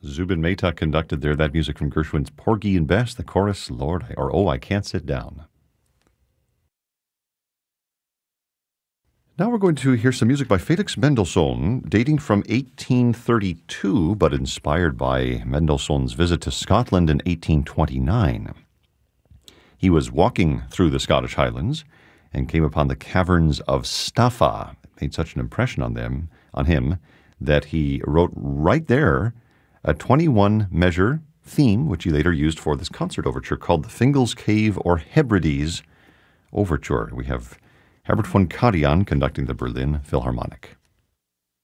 Zubin Mehta conducted there. That music from Gershwin's Porgy and Bess, the chorus, Lord, or Oh, I Can't Sit Down. Now we're going to hear some music by Felix Mendelssohn, dating from 1832, but inspired by Mendelssohn's visit to Scotland in 1829. He was walking through the Scottish Highlands and came upon the caverns of Staffa. It made such an impression on him, that he wrote right there a 21-measure theme, which he later used for this concert overture called the Fingal's Cave or Hebrides Overture. We have Herbert von Karajan conducting the Berlin Philharmonic.